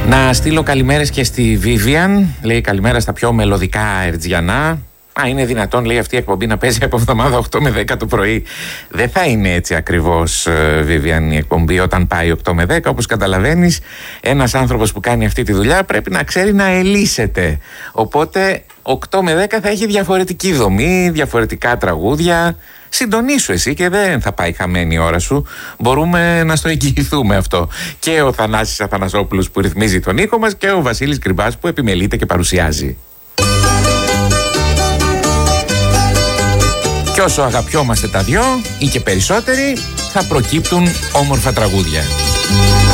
Να στείλω καλημέρες και στη Vivian. Λέει καλημέρα στα πιο μελωδικά ερτζιανά. Είναι δυνατόν, λέει, αυτή η εκπομπή να παίζει από εβδομάδα 8 με 10 το πρωί? Δεν θα είναι έτσι ακριβώς, Vivian, η εκπομπή όταν πάει 8 με 10. Όπως καταλαβαίνεις, ένας άνθρωπος που κάνει αυτή τη δουλειά πρέπει να ξέρει να ελύσεται. Οπότε 8 με 10 θα έχει διαφορετική δομή, διαφορετικά τραγούδια. Συντονίσου εσύ και δεν θα πάει χαμένη η ώρα σου. Μπορούμε να στο εγγυηθούμε αυτό. Και ο Θανάσης Αθανασόπουλος που ρυθμίζει τον ήχο μας και ο Βασίλης Κρυμπάς που επιμελείται και παρουσιάζει. Και όσο αγαπιόμαστε τα δυο ή και περισσότεροι, θα προκύπτουν όμορφα τραγούδια.